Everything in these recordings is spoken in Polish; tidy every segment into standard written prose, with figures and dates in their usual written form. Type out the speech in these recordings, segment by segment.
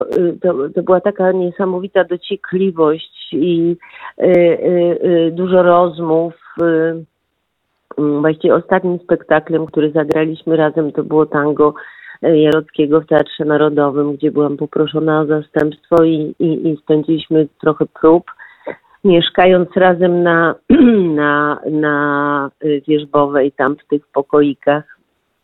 to była taka niesamowita dociekliwość i dużo rozmów. Właściwie ostatnim spektaklem, który zagraliśmy razem, to było tango Jarockiego w Teatrze Narodowym, gdzie byłam poproszona o zastępstwo i spędziliśmy trochę prób, mieszkając razem na Wierzbowej, tam w tych pokoikach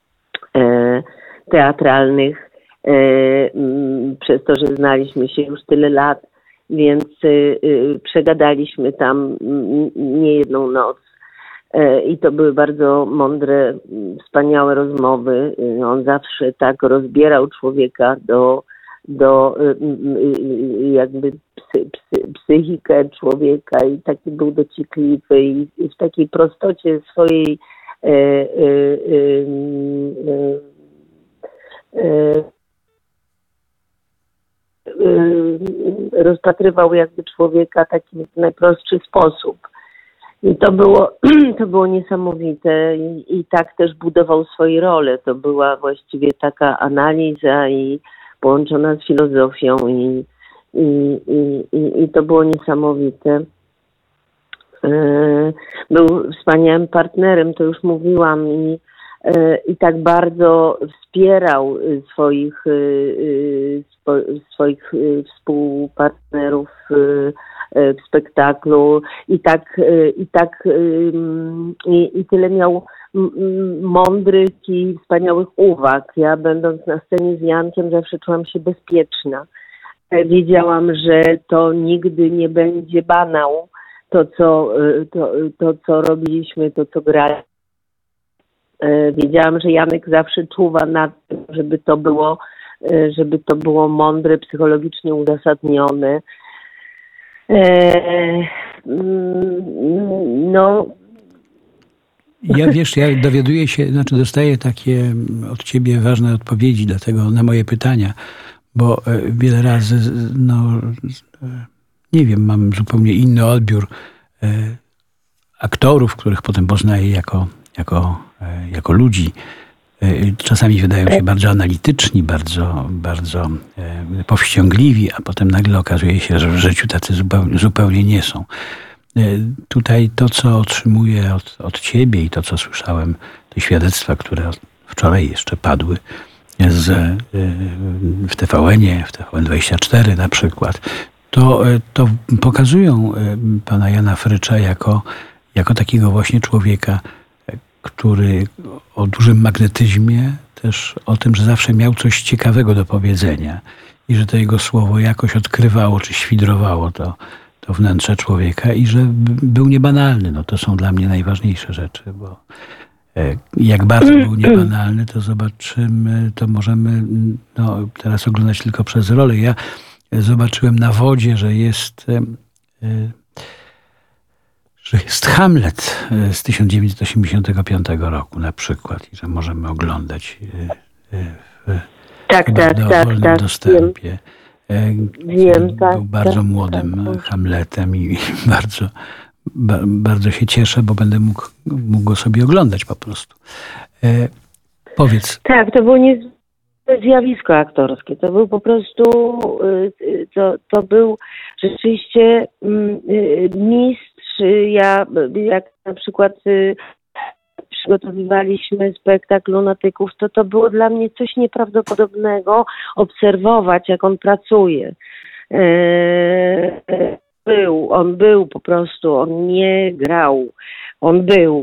teatralnych, przez to, że znaliśmy się już tyle lat, więc przegadaliśmy tam niejedną noc. I to były bardzo mądre, wspaniałe rozmowy. On zawsze tak rozbierał człowieka do jakby psychikę człowieka i taki był dociekliwy i w takiej prostocie swojej rozpatrywał jakby człowieka w taki najprostszy sposób. I to było niesamowite i tak też budował swoje role. To była właściwie taka analiza i połączona z filozofią i to było niesamowite. Był wspaniałym partnerem, to już mówiłam i tak bardzo wspierał swoich współpartnerów w spektaklu i tyle miał mądrych i wspaniałych uwag. Ja, będąc na scenie z Jankiem, zawsze czułam się bezpieczna. Wiedziałam, że to nigdy nie będzie banał, to co robiliśmy, to co graliśmy. Wiedziałam, że Janek zawsze czuwa nad tym, żeby to było mądre, psychologicznie uzasadnione. Ja dowiaduję się, dostaję takie od ciebie ważne odpowiedzi na moje pytania, bo wiele razy, nie wiem, mam zupełnie inny odbiór aktorów, których potem poznaję jako ludzi. Czasami wydają się bardzo analityczni, bardzo powściągliwi, a potem nagle okazuje się, że w życiu tacy zupełnie nie są. Tutaj to, co otrzymuję od ciebie i to, co słyszałem, te świadectwa, które wczoraj jeszcze padły w TVN-ie, w TVN24 na przykład, to pokazują pana Jana Frycza jako takiego właśnie człowieka, który o dużym magnetyzmie, też o tym, że zawsze miał coś ciekawego do powiedzenia i że to jego słowo jakoś odkrywało czy świdrowało to wnętrze człowieka i że był niebanalny. No to są dla mnie najważniejsze rzeczy, bo jak bardzo był niebanalny, to zobaczymy, to możemy teraz oglądać tylko przez rolę. Ja zobaczyłem na Wodzie, że jest Hamlet z 1985 roku na przykład i że możemy oglądać w dowolnym dostępie. Wiem, był bardzo młodym Hamletem i bardzo się cieszę, bo będę mógł go sobie oglądać po prostu. Powiedz. Tak, to było niezwykłe zjawisko aktorskie. To był po prostu, to był rzeczywiście mistrz. Jak na przykład przygotowywaliśmy spektakl Lunatyków, to było dla mnie coś nieprawdopodobnego obserwować, jak on pracuje. On był po prostu, on nie grał, on był.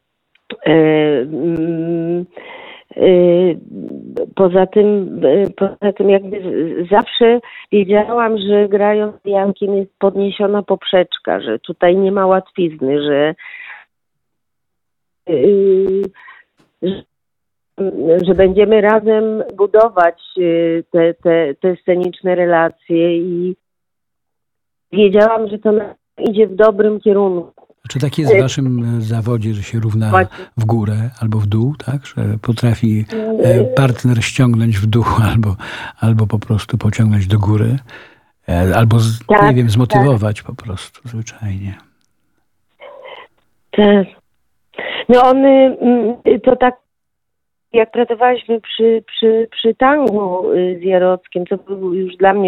Poza tym jakby zawsze wiedziałam, że grając z Jankiem jest podniesiona poprzeczka, że tutaj nie ma łatwizny, że będziemy razem budować te sceniczne relacje i wiedziałam, że to idzie w dobrym kierunku. Czy tak jest w waszym zawodzie, że się równa w górę albo w dół, tak? Że potrafi partner ściągnąć w dół albo po prostu pociągnąć do góry? Albo, nie wiem, zmotywować po prostu zwyczajnie. Tak. No on to tak Jak pracowaliśmy przy tangu z Jarockim, to był już dla mnie